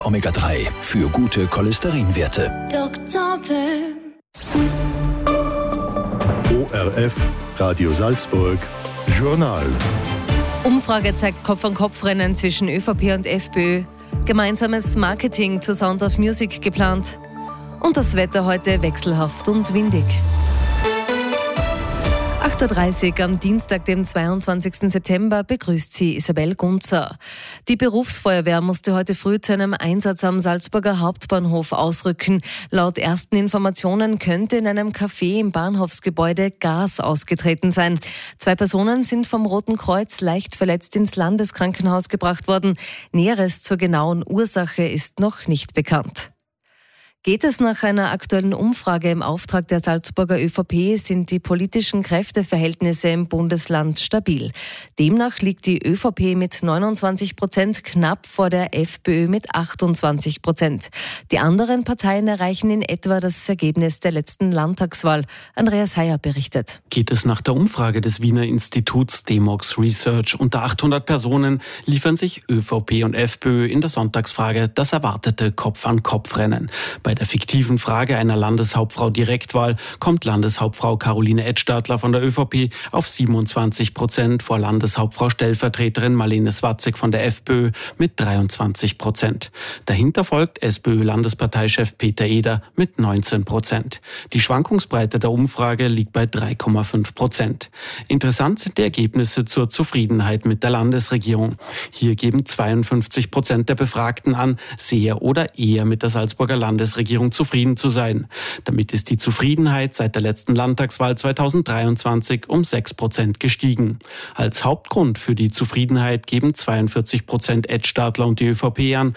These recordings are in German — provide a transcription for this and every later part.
Omega-3 für gute Cholesterinwerte. Dr. Böhm. ORF, Radio Salzburg, Journal. Umfrage zeigt Kopf-an-Kopf-Rennen zwischen ÖVP und FPÖ. Gemeinsames Marketing zu Sound of Music geplant. Und das Wetter heute wechselhaft und windig. 8.30 Uhr am Dienstag, dem 22. September, begrüßt sie Isabel Gunzer. Die Berufsfeuerwehr musste heute früh zu einem Einsatz am Salzburger Hauptbahnhof ausrücken. Laut ersten Informationen könnte in einem Café im Bahnhofsgebäude Gas ausgetreten sein. 2 Personen sind vom Roten Kreuz leicht verletzt ins Landeskrankenhaus gebracht worden. Näheres zur genauen Ursache ist noch nicht bekannt. Geht es nach einer aktuellen Umfrage im Auftrag der Salzburger ÖVP, sind die politischen Kräfteverhältnisse im Bundesland stabil. Demnach liegt die ÖVP mit 29% knapp vor der FPÖ mit 28%. Die anderen Parteien erreichen in etwa das Ergebnis der letzten Landtagswahl. Andreas Heyer berichtet. Geht es nach der Umfrage des Wiener Instituts Demox Research, unter 800 Personen liefern sich ÖVP und FPÖ in der Sonntagsfrage das erwartete Kopf-an-Kopf-Rennen. Bei der fiktiven Frage einer Landeshauptfrau Direktwahl kommt Landeshauptfrau Caroline Edstadler von der ÖVP auf 27% vor Landeshauptfrau Stellvertreterin Marlene Swatzek von der FPÖ mit 23%. Dahinter folgt SPÖ-Landesparteichef Peter Eder mit 19%. Die Schwankungsbreite der Umfrage liegt bei 3,5%. Interessant sind die Ergebnisse zur Zufriedenheit mit der Landesregierung. Hier geben 52% der Befragten an, sehr oder eher mit der Salzburger Landesregierung zufrieden zu sein. Damit ist die Zufriedenheit seit der letzten Landtagswahl 2023 um 6% gestiegen. Als Hauptgrund für die Zufriedenheit geben 42% Edstadler und die ÖVP an,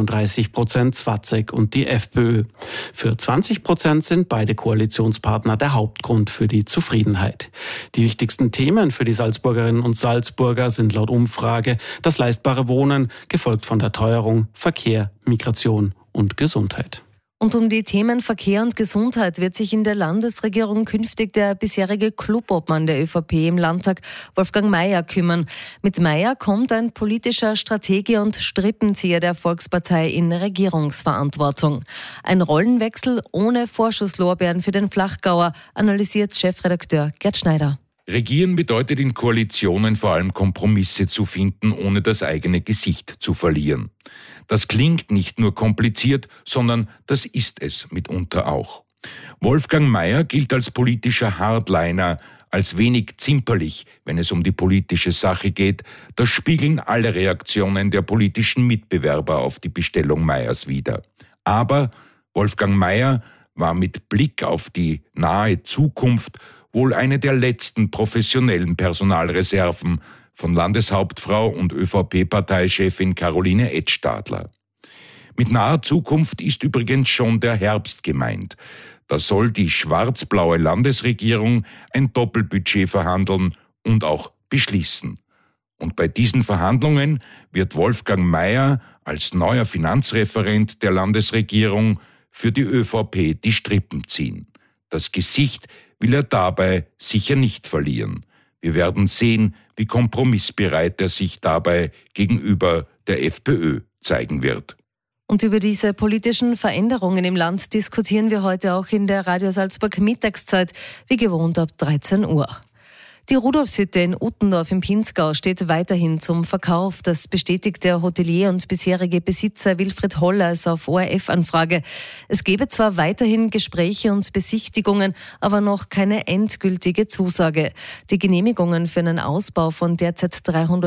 31% Swatzek und die FPÖ. Für 20% sind beide Koalitionspartner der Hauptgrund für die Zufriedenheit. Die wichtigsten Themen für die Salzburgerinnen und Salzburger sind laut Umfrage das leistbare Wohnen, gefolgt von der Teuerung, Verkehr, Migration und Gesundheit. Und um die Themen Verkehr und Gesundheit wird sich in der Landesregierung künftig der bisherige Clubobmann der ÖVP im Landtag, Wolfgang Maier, kümmern. Mit Maier kommt ein politischer Stratege und Strippenzieher der Volkspartei in Regierungsverantwortung. Ein Rollenwechsel ohne Vorschusslorbeeren für den Flachgauer, analysiert Chefredakteur Gerd Schneider. Regieren bedeutet in Koalitionen vor allem Kompromisse zu finden, ohne das eigene Gesicht zu verlieren. Das klingt nicht nur kompliziert, sondern das ist es mitunter auch. Wolfgang Maier gilt als politischer Hardliner, als wenig zimperlich, wenn es um die politische Sache geht. Das spiegeln alle Reaktionen der politischen Mitbewerber auf die Bestellung Maiers wider. Aber Wolfgang Maier war mit Blick auf die nahe Zukunft wohl eine der letzten professionellen Personalreserven von Landeshauptfrau und ÖVP-Parteichefin Caroline Edstadler. Mit naher Zukunft ist übrigens schon der Herbst gemeint. Da soll die schwarz-blaue Landesregierung ein Doppelbudget verhandeln und auch beschließen. Und bei diesen Verhandlungen wird Wolfgang Maier als neuer Finanzreferent der Landesregierung für die ÖVP die Strippen ziehen. Das Gesicht will er dabei sicher nicht verlieren. Wir werden sehen, wie kompromissbereit er sich dabei gegenüber der FPÖ zeigen wird. Und über diese politischen Veränderungen im Land diskutieren wir heute auch in der Radio Salzburg Mittagszeit, wie gewohnt ab 13 Uhr. Die Rudolfshütte in Uttendorf im Pinzgau steht weiterhin zum Verkauf. Das bestätigt der Hotelier und bisherige Besitzer Wilfried Hollers auf ORF-Anfrage. Es gebe zwar weiterhin Gespräche und Besichtigungen, aber noch keine endgültige Zusage. Die Genehmigungen für einen Ausbau von derzeit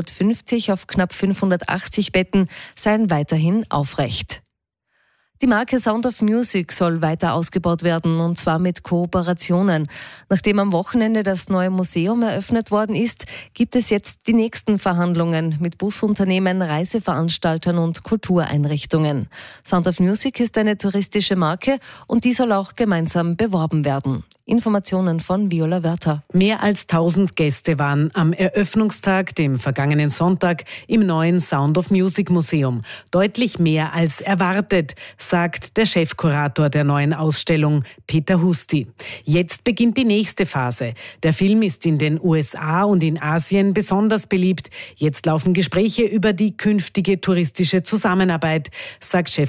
350 auf knapp 580 Betten seien weiterhin aufrecht. Die Marke Sound of Music soll weiter ausgebaut werden, und zwar mit Kooperationen. Nachdem am Wochenende das neue Museum eröffnet worden ist, gibt es jetzt die nächsten Verhandlungen mit Busunternehmen, Reiseveranstaltern und Kultureinrichtungen. Sound of Music ist eine touristische Marke und die soll auch gemeinsam beworben werden. Informationen von Viola Wörter. Mehr als 1000 Gäste waren am Eröffnungstag, dem vergangenen Sonntag, im neuen Sound of Music Museum. Deutlich mehr als erwartet, sagt der Chefkurator der neuen Ausstellung, Peter Husti. Jetzt beginnt die nächste Phase. Der Film ist in den USA und in Asien besonders beliebt. Jetzt laufen Gespräche über die künftige touristische Zusammenarbeit, sagt